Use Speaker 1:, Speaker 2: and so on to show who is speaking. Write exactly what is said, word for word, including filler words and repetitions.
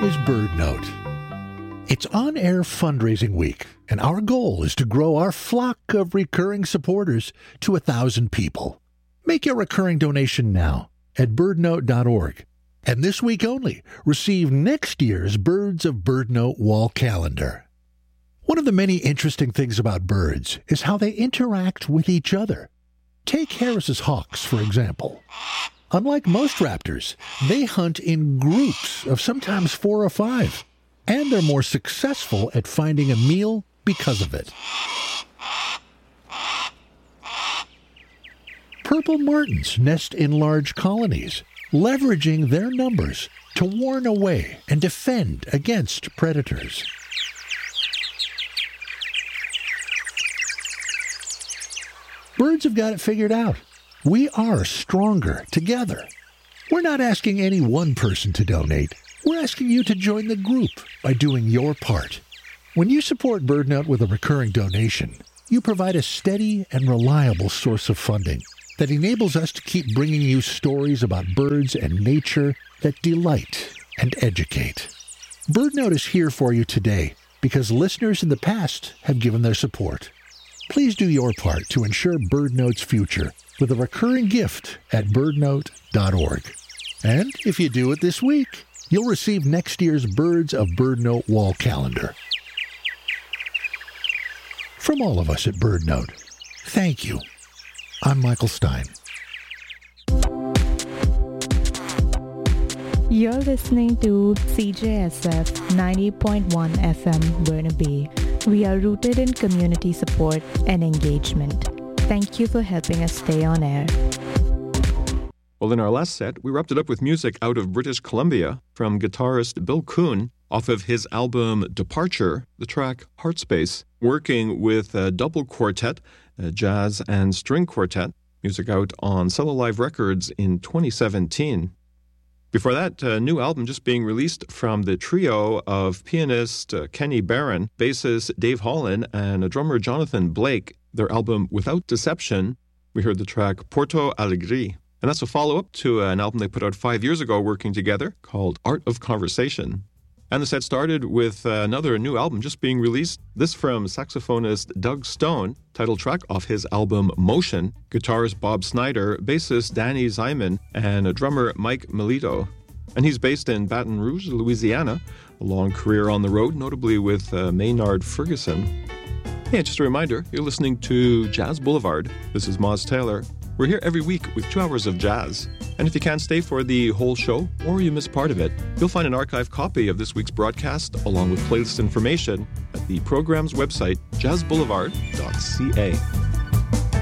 Speaker 1: is BirdNote. It's on-air fundraising week, and our goal is to grow our flock of recurring supporters to a thousand people. Make your recurring donation now at birdnote dot org. And this week only, receive next year's Birds of BirdNote wall calendar. One of the many interesting things about birds is how they interact with each other. Take Harris's hawks, for example. Unlike most raptors, they hunt in groups of sometimes four or five, and they're more successful at finding a meal because of it. Purple martins nest in large colonies, leveraging their numbers to warn away and defend against predators. Birds have got it figured out. We are stronger together. We're not asking any one person to donate. We're asking you to join the group by doing your part. When you support BirdNote with a recurring donation, you provide a steady and reliable source of funding that enables us to keep bringing you stories about birds and nature that delight and educate. BirdNote is here for you today because listeners in the past have given their support. Please do your part to ensure BirdNote's future with a recurring gift at birdnote dot org. And if you do it this week, you'll receive next year's Birds of BirdNote wall calendar. From all of us at BirdNote, thank you. I'm Michael Stein.
Speaker 2: You're listening to C J S F ninety point one F M Burnaby. We are rooted in community support and engagement. Thank you for helping us stay on air.
Speaker 3: Well, in our last set, we wrapped it up with music out of British Columbia from guitarist Bill Kuhn off of his album Departure, the track Heartspace, working with a double quartet, a jazz and string quartet, music out on Cello Live Records in twenty seventeen. Before that, a new album just being released from the trio of pianist uh, Kenny Barron, bassist Dave Holland, and drummer Jonathan Blake. Their album Without Deception, we heard the track Porto Alegre. And that's a follow-up to an album they put out five years ago working together called Art of Conversation. And the set started with another new album just being released. This from saxophonist Doug Stone, title track off his album Motion, guitarist Bob Snyder, bassist Danny Zyman, and drummer Mike Melito. And he's based in Baton Rouge, Louisiana, a long career on the road, notably with uh, Maynard Ferguson. Hey, just a reminder, you're listening to Jazz Boulevard. This is Moz Taylor. We're here every week with two hours of jazz. And if you can't stay for the whole show, or you miss part of it, you'll find an archived copy of this week's broadcast, along with playlist information, at the program's website, jazz boulevard dot c a.